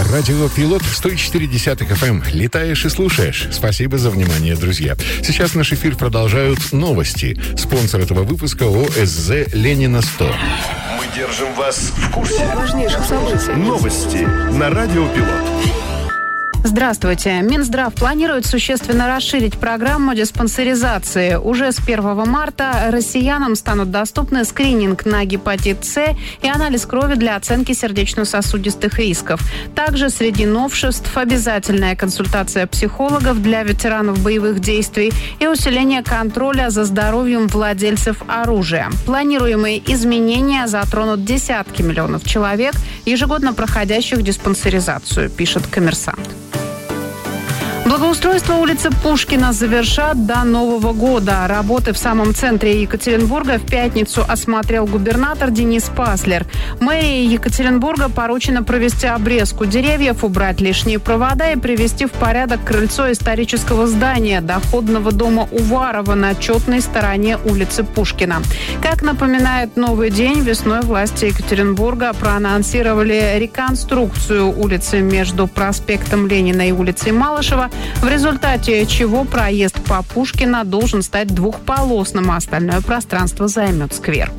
Радио Пилот 104.10 FM. Летаешь и слушаешь. Спасибо за внимание, друзья. Сейчас наш эфир продолжают новости. Спонсор этого выпуска ОСЗ «Ленина 100». Мы держим вас в курсе важнейших событий. Новости на Радио Пилот. Здравствуйте. Минздрав планирует существенно расширить программу диспансеризации. Уже с 1 марта россиянам станут доступны скрининг на гепатит С и анализ крови для оценки сердечно-сосудистых рисков. Также среди новшеств обязательная консультация психологов для ветеранов боевых действий и усиление контроля за здоровьем владельцев оружия. Планируемые изменения затронут десятки миллионов человек, ежегодно проходящих диспансеризацию, пишет «Коммерсант». Благоустройство улицы Пушкина завершат до Нового года. Работы в самом центре Екатеринбурга в пятницу осмотрел губернатор Денис Паслер. Мэрии Екатеринбурга поручено провести обрезку деревьев, убрать лишние провода и привести в порядок крыльцо исторического здания доходного дома Уварова на четной стороне улицы Пушкина. Как напоминает «Новый день», весной власти Екатеринбурга проанонсировали реконструкцию улицы между проспектом Ленина и улицей Малышева, в результате чего проезд по Пушкина должен стать двухполосным, а остальное пространство займет сквер.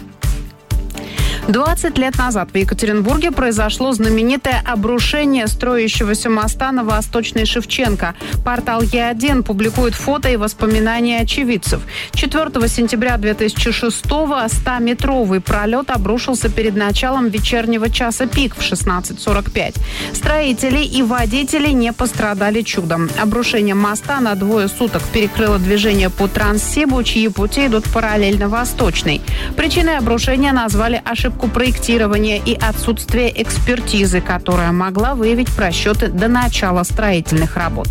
20 лет назад в Екатеринбурге произошло знаменитое обрушение строящегося моста на Восточной Шевченко. Портал Е1 публикует фото и воспоминания очевидцев. 4 сентября 2006-го 100-метровый пролет обрушился перед началом вечернего часа пик в 16:45. Строители и водители не пострадали чудом. Обрушение моста на двое суток перекрыло движение по Транссибу, чьи пути идут параллельно Восточной. Причиной обрушения назвали ошибку проектирования и отсутствие экспертизы, которая могла выявить просчеты до начала строительных работ.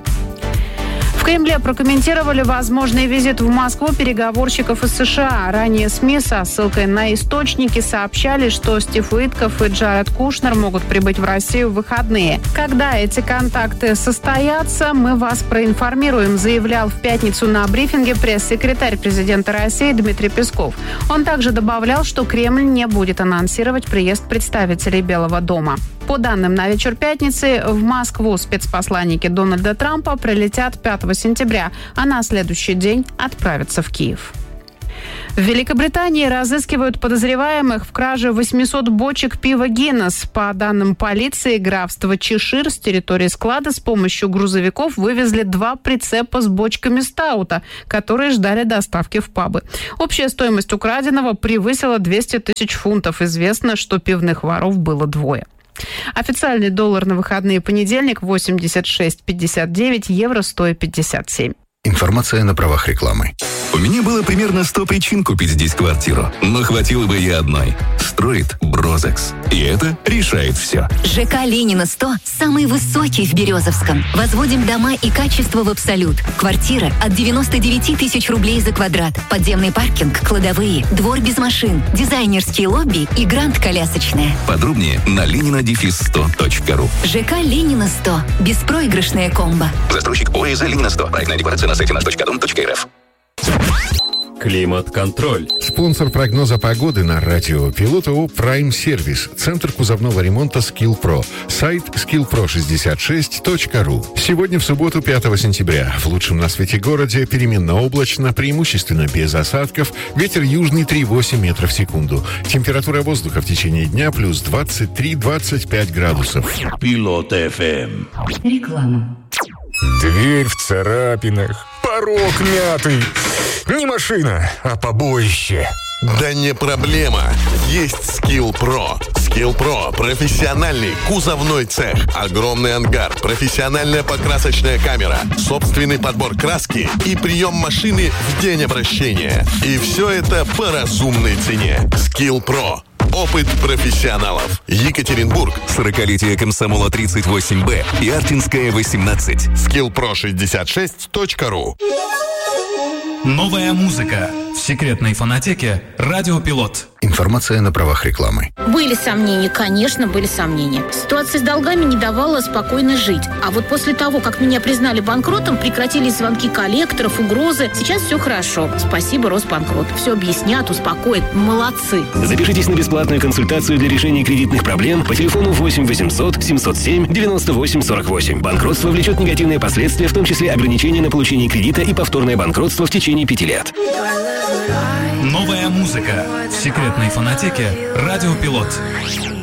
В Кремле прокомментировали возможный визит в Москву переговорщиков из США. Ранее СМИ со ссылкой на источники сообщали, что Стив Уитков и Джаред Кушнер могут прибыть в Россию в выходные. Когда эти контакты состоятся, мы вас проинформируем, заявлял в пятницу на брифинге пресс-секретарь президента России Дмитрий Песков. Он также добавлял, что Кремль не будет анонсировать приезд представителей Белого дома. По данным на вечер пятницы, в Москву спецпосланники Дональда Трампа прилетят 5 сентября, а на следующий день отправятся в Киев. В Великобритании разыскивают подозреваемых в краже 800 бочек пива «Гиннес». По данным полиции, графство Чешир с территории склада с помощью грузовиков вывезли 2 прицепа с бочками стаута, которые ждали доставки в пабы. Общая стоимость украденного превысила 200 тысяч фунтов. Известно, что пивных воров было 2. Официальный доллар на выходные понедельник 86,59, евро 157. Информация на правах рекламы. У меня было примерно 100 причин купить здесь квартиру, но хватило бы и одной. Строит Брозекс. И это решает все. ЖК Ленина 100 самый высокий в Березовском. Возводим дома и качество в абсолют. Квартира от 99 тысяч рублей за квадрат. Подземный паркинг, кладовые, двор без машин, дизайнерские лобби и гранд-колясочная. Подробнее на lenina-100.ru. ЖК Ленина 100. Беспроигрышная комбо. Застройщик ОСЗ Ленина 100. Проектная декларация на сайте nаш.дом.рф. Климат-контроль. Спонсор прогноза погоды на радио Пилот ООО «Прайм Сервис». Центр кузовного ремонта «Скилл-Про». Сайт skillpro66.ru. Сегодня, в субботу, 5 сентября. В лучшем на свете городе переменно облачно, преимущественно без осадков. Ветер южный 3,8 метров в секунду. Температура воздуха в течение дня плюс 23-25 градусов. Пилот ФМ. Реклама. Дверь в царапинах, порог мятый. Не машина, а побоище. Да не проблема. Есть Скилл-Про. Скилл-Про – профессиональный кузовной цех, огромный ангар, профессиональная покрасочная камера, собственный подбор краски и прием машины в день обращения. И все это по разумной цене. Скилл-Про. Опыт профессионалов. Екатеринбург. 40-летие комсомола 38Б и Артинская 18. skillpro66.ru. Новая музыка, В секретной фонотеке «Радио Пилот». Информация на правах рекламы. Были сомнения, конечно, были сомнения. Ситуация с долгами не давала спокойно жить. А вот после того, как меня признали банкротом, прекратились звонки коллекторов, угрозы. Сейчас все хорошо. Спасибо, Росбанкрот. Все объяснят, успокоят. Молодцы. Запишитесь на бесплатную консультацию для решения кредитных проблем по телефону 8 800 707 98 48. Банкротство влечет негативные последствия, в том числе ограничения на получение кредита и повторное банкротство в течение 5 лет. Новая музыка в секретной фонотеке «Радио Пилот».